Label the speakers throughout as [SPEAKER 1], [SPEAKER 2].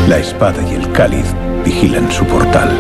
[SPEAKER 1] La espada y el cáliz vigilan su portal.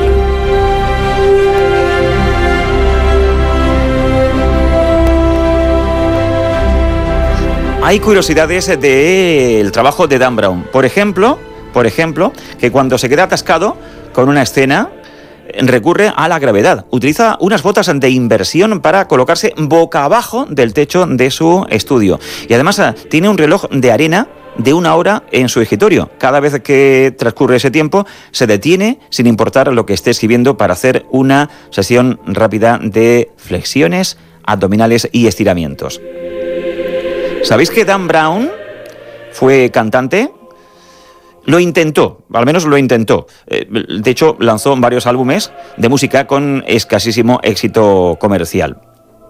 [SPEAKER 2] Hay curiosidades del trabajo de Dan Brown. Por ejemplo, que cuando se queda atascado con una escena, recurre a la gravedad. Utiliza unas botas de inversión para colocarse boca abajo del techo de su estudio. Y además tiene un reloj de arena de 1 hora en su escritorio. Cada vez que transcurre ese tiempo, se detiene sin importar lo que esté escribiendo para hacer una sesión rápida de flexiones, abdominales y estiramientos. ¿Sabéis que Dan Brown fue cantante? Lo intentó, al menos lo intentó. De hecho, lanzó varios álbumes de música con escasísimo éxito comercial.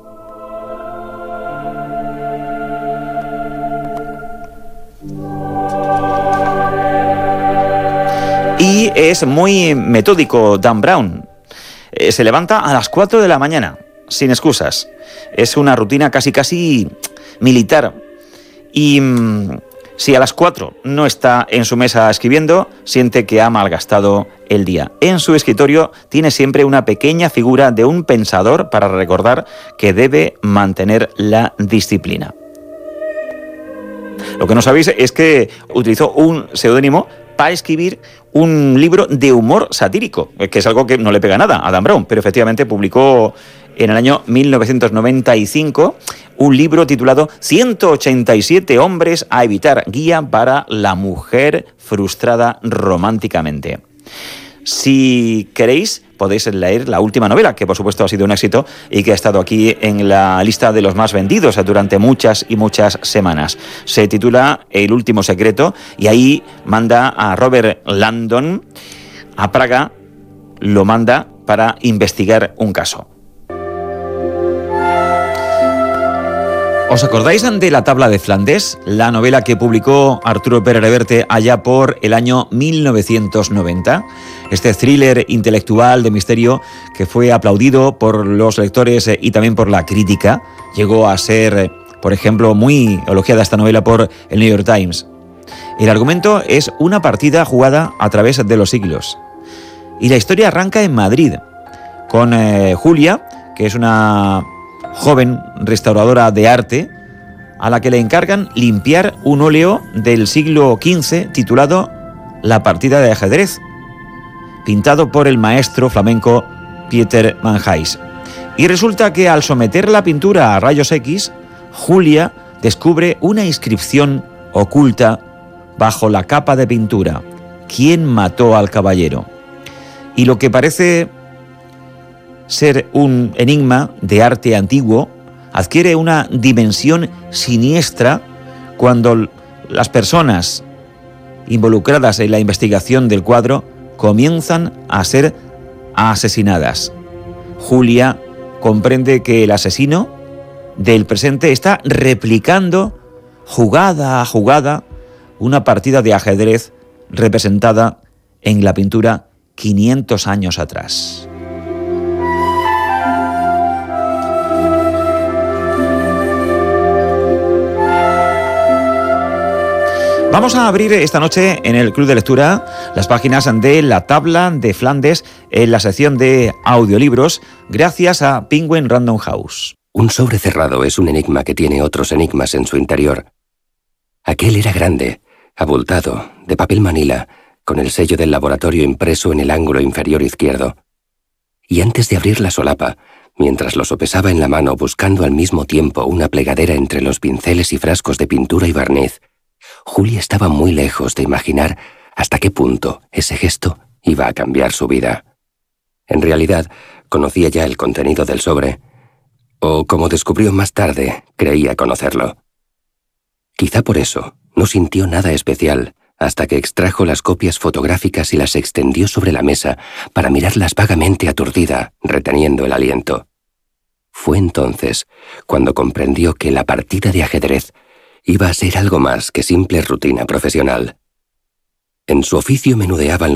[SPEAKER 2] Y es muy metódico Dan Brown. Se levanta a las 4 de la mañana, sin excusas. Es una rutina casi militar. Y si a las 4 no está en su mesa escribiendo, siente que ha malgastado el día. En su escritorio tiene siempre una pequeña figura de un pensador para recordar que debe mantener la disciplina. Lo que no sabéis es que utilizó un seudónimo para escribir un libro de humor satírico, que es algo que no le pega nada a Dan Brown, pero efectivamente publicó en el año 1995 un libro titulado 187 hombres a evitar, guía para la mujer frustrada románticamente. Si queréis, podéis leer la última novela, que por supuesto ha sido un éxito y que ha estado aquí en la lista de los más vendidos durante muchas y muchas semanas. Se titula El último secreto y ahí manda a Robert Landon a Praga, lo manda para investigar un caso. ¿Os acordáis de La tabla de Flandes? La novela que publicó Arturo Pérez Reverte allá por el año 1990. Este thriller intelectual de misterio que fue aplaudido por los lectores y también por la crítica. Llegó a ser, por ejemplo, muy elogiada esta novela por el New York Times. El argumento es una partida jugada a través de los siglos. Y la historia arranca en Madrid, con Julia, que es una joven restauradora de arte, a la que le encargan limpiar un óleo del siglo XV titulado La partida de ajedrez, pintado por el maestro flamenco Pieter Manjais. Y resulta que al someter la pintura a rayos X, Julia descubre una inscripción oculta bajo la capa de pintura. ¿Quién mató al caballero? Y lo que parece ser un enigma de arte antiguo adquiere una dimensión siniestra cuando las personas involucradas en la investigación del cuadro comienzan a ser asesinadas. Julia comprende que el asesino del presente está replicando jugada a jugada una partida de ajedrez representada en la pintura 500 años atrás. Vamos a abrir esta noche en el Club de Lectura las páginas de La tabla de Flandes en la sección de audiolibros, gracias a Penguin Random House.
[SPEAKER 3] Un sobre cerrado es un enigma que tiene otros enigmas en su interior. Aquel era grande, abultado, de papel manila, con el sello del laboratorio impreso en el ángulo inferior izquierdo. Y antes de abrir la solapa, mientras lo sopesaba en la mano buscando al mismo tiempo una plegadera entre los pinceles y frascos de pintura y barniz, Julia estaba muy lejos de imaginar hasta qué punto ese gesto iba a cambiar su vida. En realidad, conocía ya el contenido del sobre, o como descubrió más tarde, creía conocerlo. Quizá por eso no sintió nada especial hasta que extrajo las copias fotográficas y las extendió sobre la mesa para mirarlas vagamente aturdida, reteniendo el aliento. Fue entonces cuando comprendió que la partida de ajedrez iba a ser algo más que simple rutina profesional. En su oficio menudeaban